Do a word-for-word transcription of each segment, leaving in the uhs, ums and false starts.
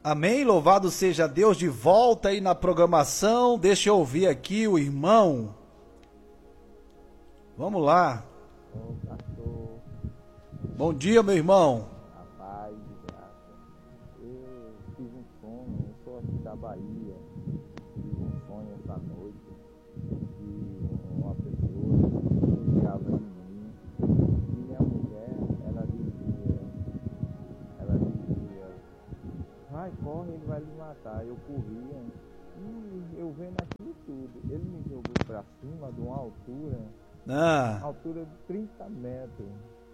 Amém, louvado seja Deus, de volta aí na programação. Deixa eu ouvir aqui o irmão. Vamos lá. Ô, pastor, Bom dia, meu irmão. a paz e graça. Eu tive um sonho, eu sou aqui da Bahia. Tive um sonho essa noite de uma pessoa que ligava em mim. E minha mulher, ela dizia, ela dizia, vai, corre, ele vai lhe matar. Eu corria e eu vendo aquilo tudo. Ele me jogou pra cima de uma altura, Ah, altura de trinta metros.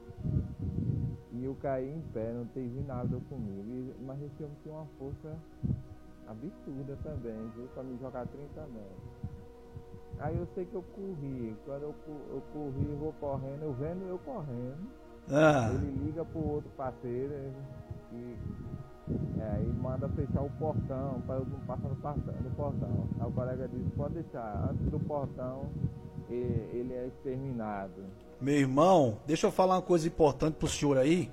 E eu caí em pé, não teve nada comigo. E, mas esse homem tinha uma força absurda também, viu? Pra me jogar trinta metros. Aí eu sei que eu corri. Quando eu, co- eu corri, eu vou correndo, eu vendo eu correndo. ah, Ele liga pro outro parceiro e é, aí manda fechar o portão para eu não passar no portão, no portão. Aí o colega disse, pode deixar, antes do portão e- ele é exterminado. meu irmão, deixa eu falar uma coisa importante pro senhor aí.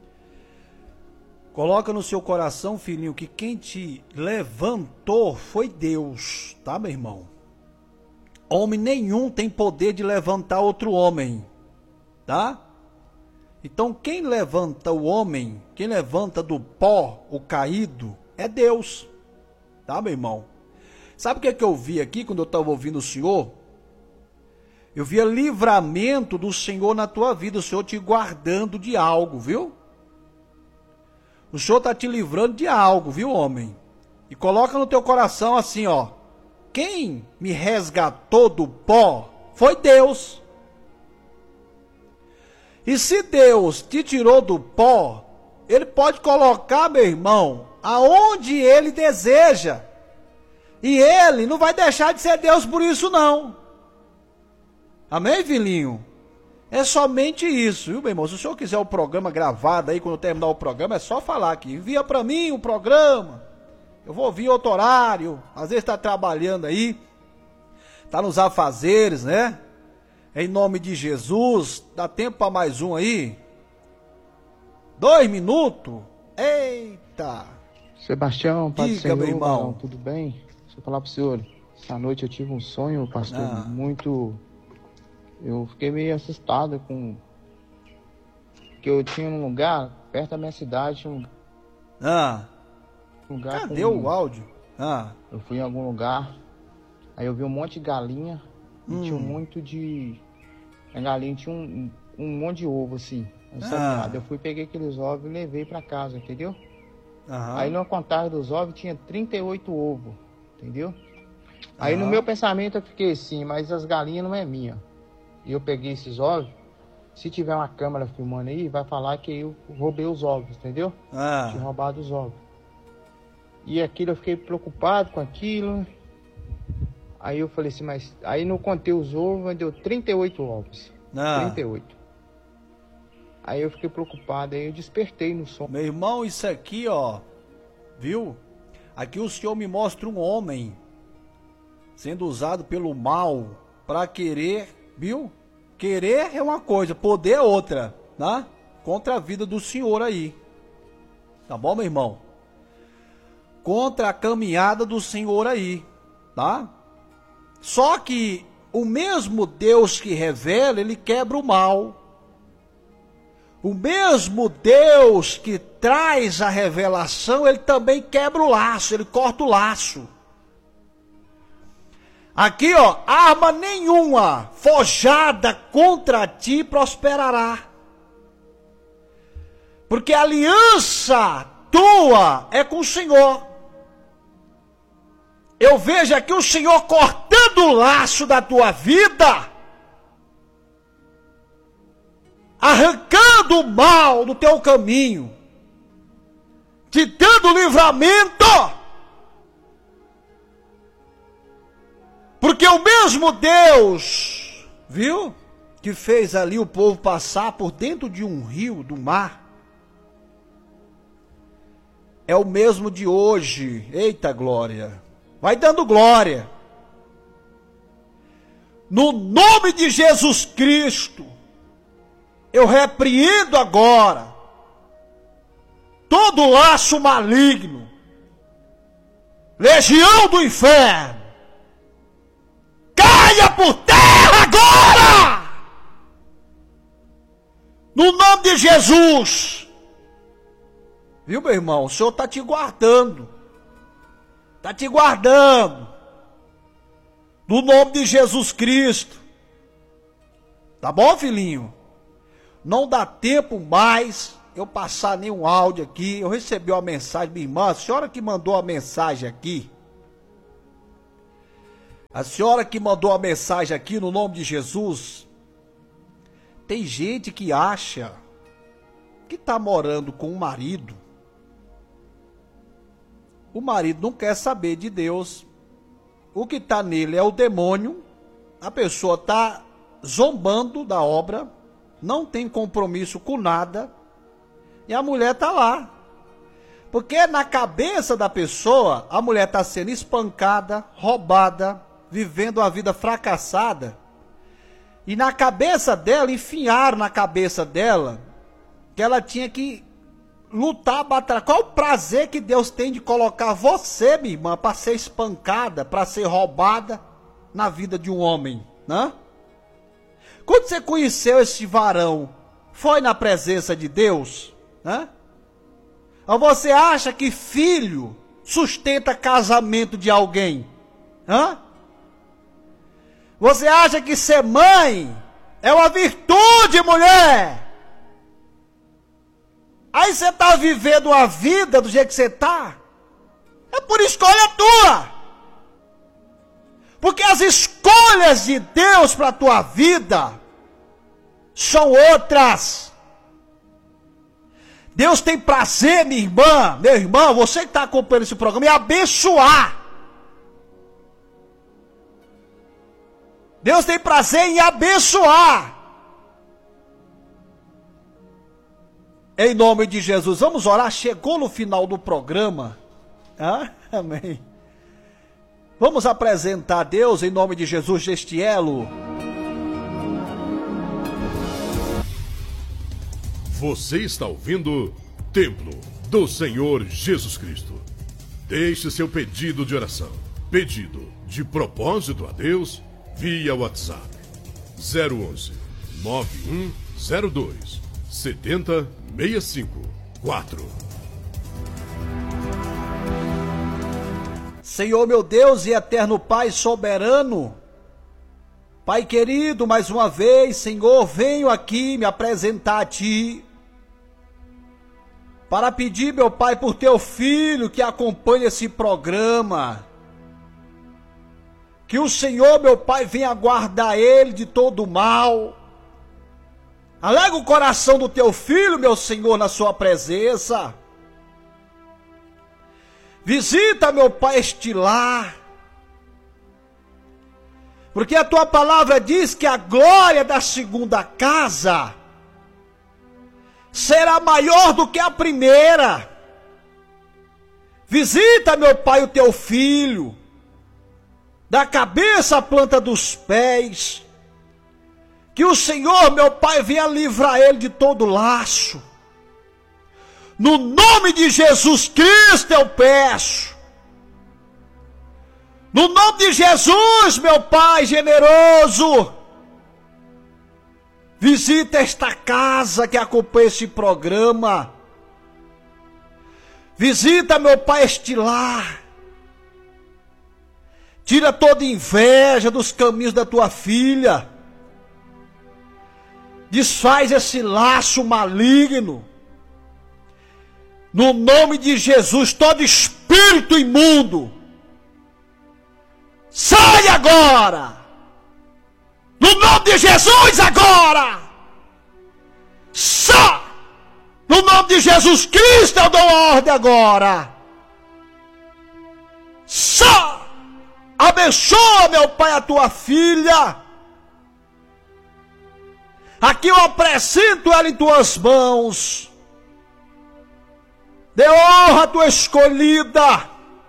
Coloca no seu coração, filhinho, que quem te levantou foi Deus, tá, meu irmão? Homem nenhum tem poder de levantar outro homem, tá? Então quem levanta o homem, quem levanta do pó o caído, é Deus, tá, meu irmão? Sabe o que é que eu vi aqui quando eu estava ouvindo o senhor? Eu via livramento do Senhor na tua vida, o Senhor te guardando de algo, viu? O Senhor está te livrando de algo, viu, homem? E coloca no teu coração assim, ó. Quem me resgatou do pó foi Deus. E se Deus te tirou do pó, Ele pode colocar, meu irmão, aonde Ele deseja. E Ele não vai deixar de ser Deus por isso, não. Amém, filhinho? É somente isso, viu, meu irmão? Se o senhor quiser o programa gravado aí, quando eu terminar o programa, é só falar aqui. Envia para mim o programa. Eu vou ouvir outro horário. Às vezes está trabalhando aí. Está nos afazeres, né? Em nome de Jesus. Dá tempo para mais um aí? Dois minutos? Eita! Sebastião, Pai do Diga, Senhor, meu irmão. varão, tudo bem? Deixa eu falar pro senhor. Essa noite eu tive um sonho, pastor, Ah. muito... Eu fiquei meio assustado com... que eu tinha um lugar, perto da minha cidade, um Ah, lugar cadê com... o áudio? Ah, Eu fui em algum lugar, aí eu vi um monte de galinha, e Hum. tinha muito de... A galinha tinha um, um monte de ovo, assim, Ah. ensopado. Eu fui, peguei aqueles ovos e levei pra casa, entendeu? aham. Aí numa contagem dos ovos tinha trinta e oito ovos, entendeu? Aí no Aham. meu pensamento eu fiquei assim, mas as galinhas não é minha. E eu peguei esses ovos, se tiver uma câmera filmando aí, vai falar que eu roubei os ovos, entendeu? Ah, Tinha roubado os ovos. E aquilo eu fiquei preocupado com aquilo. Aí eu falei assim, mas... Aí não contei os ovos, mas deu trinta e oito ovos. ah. trinta e oito. Aí eu fiquei preocupado, aí eu despertei no som. Meu irmão, isso aqui, ó, viu? Aqui o Senhor me mostra um homem sendo usado pelo mal para querer, viu? Querer é uma coisa, poder é outra, tá? Contra a vida do Senhor aí. Tá bom, meu irmão? Contra a caminhada do Senhor aí, tá? Só que o mesmo Deus que revela, ele quebra o mal. O mesmo Deus que traz a revelação, ele também quebra o laço, ele corta o laço. Aqui, ó, arma nenhuma forjada contra ti prosperará. Porque a aliança tua é com o Senhor. Eu vejo aqui o Senhor cortando o laço da tua vida, arrancando o mal do teu caminho, te dando livramento. Porque o mesmo Deus, viu, que fez ali o povo passar por dentro de um rio, do mar, é o mesmo de hoje. Eita glória! Vai dando glória. No nome de Jesus Cristo, eu repreendo agora todo laço maligno legião do inferno, caia por terra agora! No nome de Jesus! Viu, meu irmão? O Senhor está te guardando. Está te guardando. No nome de Jesus Cristo. Tá bom, filhinho? Não dá tempo mais eu passar nenhum áudio aqui. Eu recebi uma mensagem, minha irmã, a senhora que mandou a mensagem aqui. A senhora que mandou a mensagem aqui, no nome de Jesus. Tem gente que acha que está morando com o marido. O marido não quer saber de Deus. O que está nele é o demônio. A pessoa está zombando da obra, não tem compromisso com nada, e a mulher está lá. Porque na cabeça da pessoa, a mulher está sendo espancada, roubada, vivendo uma vida fracassada. E na cabeça dela, enfiaram na cabeça dela, que ela tinha que lutar, batalhar. Qual o prazer que Deus tem de colocar você, minha irmã, para ser espancada, para ser roubada na vida de um homem, né? Quando você conheceu esse varão, foi na presença de Deus, né? Ou você acha que filho sustenta casamento de alguém, hã? Você acha que ser mãe é uma virtude, mulher? Aí você está vivendo uma vida do jeito que você está, é por escolha tua. Porque as escolhas de Deus para a tua vida são outras. Deus tem prazer, minha irmã, meu irmão, você que está acompanhando esse programa, em abençoar. Deus tem prazer em abençoar. Em nome de Jesus, vamos orar. Chegou no final do programa. Ah, amém. Vamos apresentar a Deus em nome de Jesus deste elo. Você está ouvindo Templo do Senhor Jesus Cristo. Deixe seu pedido de oração, pedido de propósito a Deus via WhatsApp zero onze nove um zero dois sete zero seis cinco quatro. Senhor meu Deus e eterno Pai soberano, Pai querido, mais uma vez, Senhor, venho aqui me apresentar a Ti, para pedir, meu Pai, por Teu Filho que acompanha esse programa, que o Senhor, meu Pai, venha guardar ele de todo mal. Alega o coração do Teu Filho, meu Senhor, na Sua presença. Visita, meu Pai, este lar. Porque a Tua palavra diz que a glória da segunda casa será maior do que a primeira. Visita, meu Pai, o Teu Filho, da cabeça à planta dos pés. Que o Senhor, meu Pai, venha livrar ele de todo laço. No nome de Jesus Cristo eu peço. No nome de Jesus, meu Pai generoso. Visita esta casa que acompanha esse programa. Visita, meu Pai, este lar. Tira toda inveja dos caminhos da tua filha. Desfaz esse laço maligno. No nome de Jesus, todo espírito imundo, sai agora! No nome de Jesus agora! Sai! No nome de Jesus Cristo eu dou ordem agora! Sai! Abençoa, meu Pai, a tua filha. Aqui eu apresento ela em tuas mãos. Dê honra à tua escolhida.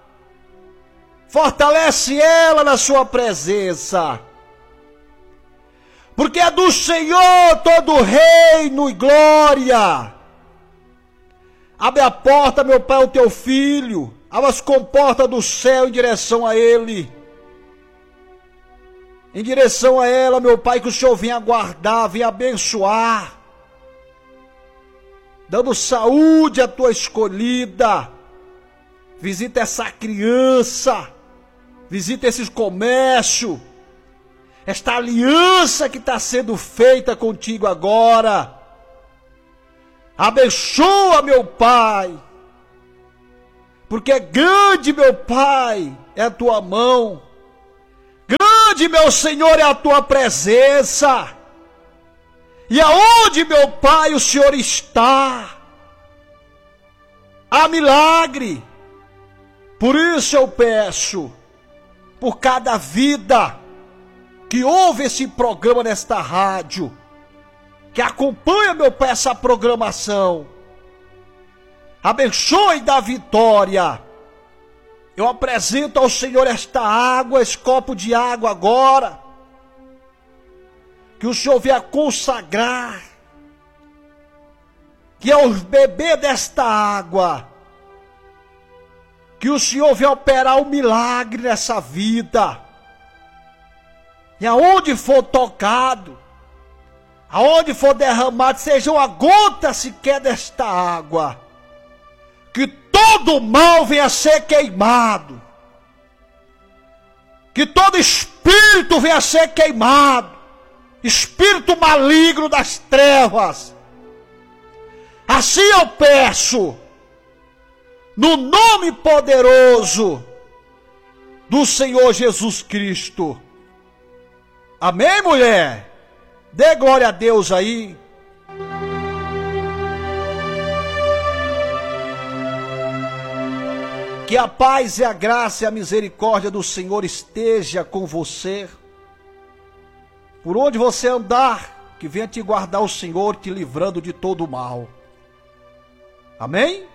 Fortalece ela na sua presença. Porque é do Senhor todo reino e glória. Abre a porta, meu Pai, ao teu filho. abra as comportas do céu em direção a ele. Em direção a ela, meu Pai, que o Senhor venha guardar, venha abençoar, dando saúde à tua escolhida. Visita essa criança, visita esse comércio, esta aliança que está sendo feita contigo agora. Abençoa, meu Pai, porque grande, meu Pai, é a tua mão. Grande, meu Senhor, é a tua presença. E aonde, meu Pai, o Senhor está, há milagre. Por isso eu peço, por cada vida que ouve esse programa nesta rádio, que acompanha, meu Pai, essa programação, abençoe e dá vitória. Eu apresento ao Senhor esta água, esse copo de água agora, que o Senhor venha consagrar, que ao beber desta água, que o Senhor venha operar um milagre nessa vida, e aonde for tocado, aonde for derramado, seja uma gota sequer desta água, que todo mal venha a ser queimado, que todo espírito venha a ser queimado, espírito maligno das trevas. Assim eu peço, no nome poderoso do Senhor Jesus Cristo. Amém, mulher? Dê glória a Deus aí. Que a paz e a graça e a misericórdia do Senhor esteja com você. Por onde você andar, que venha te guardar o Senhor, te livrando de todo o mal. Amém?